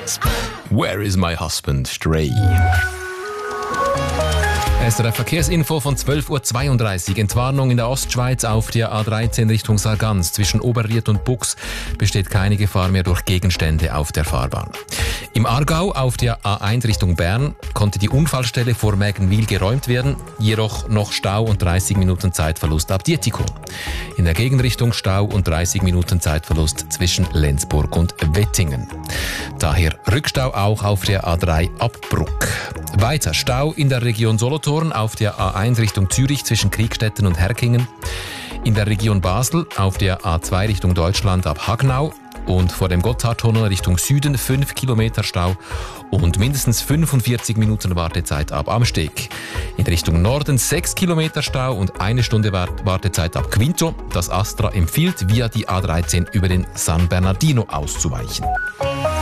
Where is my husband? Stray. SRF Verkehrsinfo von 12.32 Uhr. Entwarnung in der Ostschweiz auf der A13 Richtung Sargans. Zwischen Oberried und Bux besteht keine Gefahr mehr durch Gegenstände auf der Fahrbahn. Im Aargau auf der A1 Richtung Bern konnte die Unfallstelle vor Mägenwil geräumt werden, jedoch noch Stau und 30 Minuten Zeitverlust ab Dietikon. In der Gegenrichtung Stau und 30 Minuten Zeitverlust zwischen Lenzburg und Wettingen. Daher Rückstau auch auf der A3 ab Bruck. Weiter Stau in der Region Solothurn auf der A1 Richtung Zürich zwischen Kriegstetten und Herkingen. In der Region Basel auf der A2 Richtung Deutschland ab Hagnau. Und vor dem Gotthardtunnel Richtung Süden 5 Kilometer Stau und mindestens 45 Minuten Wartezeit ab Amsteg. In Richtung Norden 6 Kilometer Stau und 1 Stunde Wartezeit ab Quinto. Das Astra empfiehlt, via die A13 über den San Bernardino auszuweichen.